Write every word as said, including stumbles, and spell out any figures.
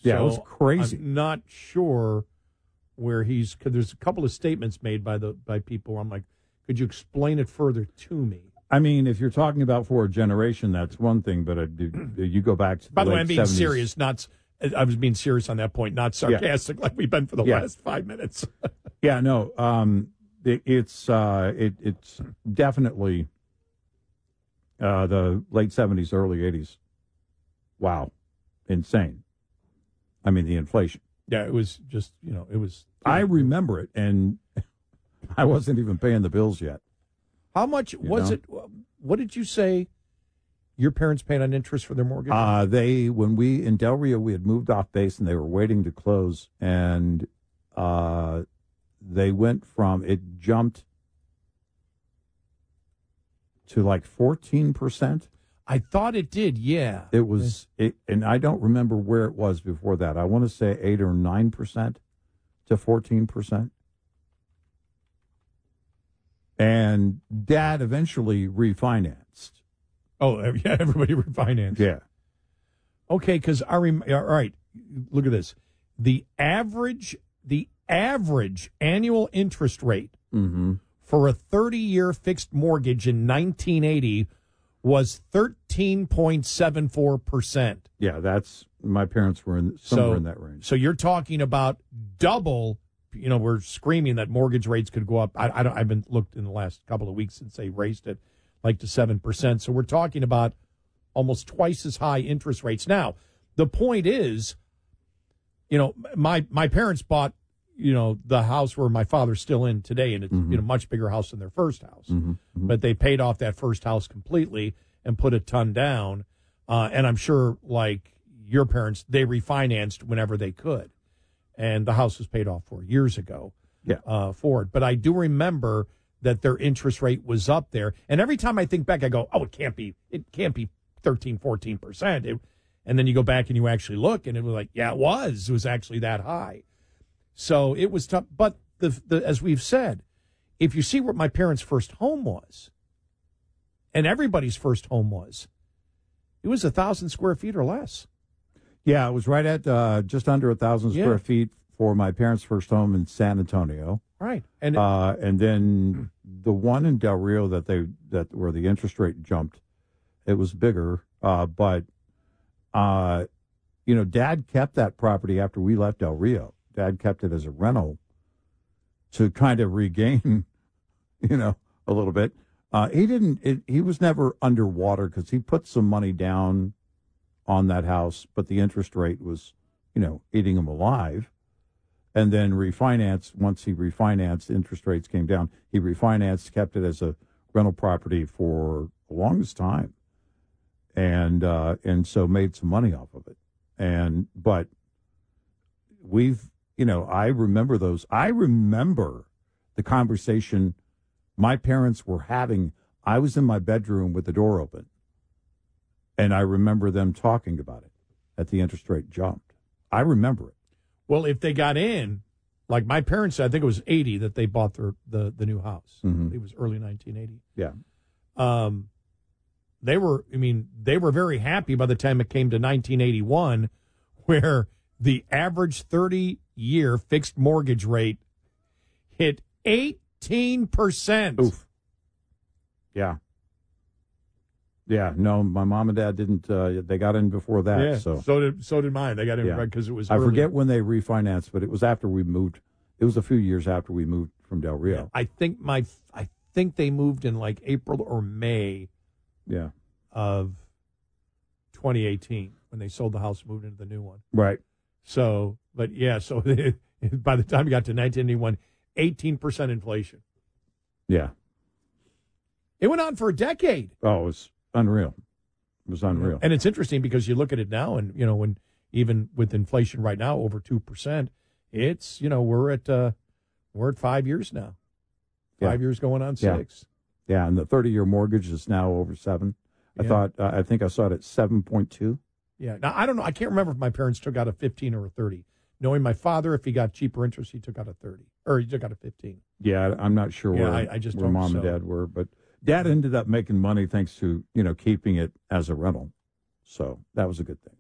Yeah, so it was crazy. I'm not sure where he's, because there's a couple of statements made by the by people where I'm like, could you explain it further to me? I mean, if you're talking about for a generation, that's one thing, but uh, do, do you go back to the By the late way, I'm being seventies. serious, not, I was being serious on that point, not sarcastic Yeah. like we've been for the Yeah. last five minutes. Yeah, no, um, it, it's uh, it, it's definitely uh, the late seventies, early eighties. Wow, insane. I mean, the inflation. Yeah, it was just, you know, it was. I remember it, and I wasn't even paying the bills yet. How much was know? it? What did you say your parents paid on interest for their mortgage? Uh, they, when we, in Del Rio, we had moved off base, and they were waiting to close, and uh, they went from, it jumped to like fourteen percent. I thought it did, yeah. It was, it, and I don't remember where it was before that. I want to say eight or nine percent to fourteen percent. And Dad eventually refinanced. Oh, yeah, everybody refinanced. Yeah. Okay, because I rem- all right, look at this. The average, the average annual interest rate Mm-hmm. for a thirty-year fixed mortgage in nineteen eighty was thirteen point seven four percent. Yeah, that's, my parents were in somewhere So- in that range. So you're talking about double. You know, we're screaming that mortgage rates could go up. I, I, don't, I haven't looked in the last couple of weeks since they raised it like to seven percent. So we're talking about almost twice as high interest rates. Now, the point is, you know, my my parents bought, you know, the house where my father's still in today, and it's, Mhm. you know, much bigger house than their first house. Mm-hmm. Mm-hmm. But they paid off that first house completely and put a ton down. Uh, and I'm sure, like your parents, they refinanced whenever they could. And the house was paid off for years ago. Yeah. Uh, for it. But I do remember that their interest rate was up there. And every time I think back, I go, oh, it can't be, it can't be thirteen, fourteen percent. It, and then you go back and you actually look, and it was like, yeah, it was. It was actually that high. So it was tough. But the, the as we've said, if you see what my parents' first home was, and everybody's first home was, it was a thousand square feet or less. Yeah, it was right at uh, just under a thousand Yeah. square feet for my parents' first home in San Antonio. Right. And Uh, and then the one in Del Rio that they that where the interest rate jumped, it was bigger. Uh, but uh, you know, Dad kept that property after we left Del Rio. Dad kept it as a rental to kind of regain, you know, a little bit. Uh, he didn't. It, he was never underwater because he put some money down on that house, but the interest rate was, you know, eating him alive. And then refinanced, once he refinanced, interest rates came down. He refinanced, kept it as a rental property for the longest time. And uh, and so made some money off of it. And, but we've, you know, I remember those. I remember the conversation my parents were having. I was in my bedroom with the door open. And I remember them talking about it, that the interest rate jumped. I remember it. well, if they got in, like my parents, I think it was eighty that they bought their the, the new house. Mhm. It was early nineteen eighty. Yeah. Um, they were, I mean, they were very happy by the time it came to nineteen eighty-one, where the average thirty-year fixed mortgage rate hit eighteen percent. Oof. Yeah. Yeah. No, my mom and dad didn't. Uh, they got in before that. Yeah, So so did so did mine. They got in Yeah. because it was. I early. forget when they refinanced, but it was after we moved. It was a few years after we moved from Del Rio. I think my I think they moved in like April or May Yeah. of twenty eighteen when they sold the house and moved into the new one. Right. So, but yeah, so by the time you got to nineteen eighty-one, eighteen percent inflation. Yeah. It went on for a decade. Oh, it was unreal. It was unreal. And it's interesting because you look at it now, and, you know, when even with inflation right now over two percent, it's, you know, we're at, uh, we're at five years now. Five Yeah. years going on Yeah. six. Yeah, and the thirty-year mortgage is now over seven. I Yeah. thought. Uh, I think I saw it at seven point two. Yeah. Now, I don't know. I can't remember if my parents took out a fifteen or a thirty. Knowing my father, if he got cheaper interest, he took out a thirty. Or he took out a fifteen. Yeah, I'm not sure Yeah, where, I- I just where don't- mom and so- dad were, but dad ended up making money thanks to, you know, keeping it as a rental. So that was a good thing.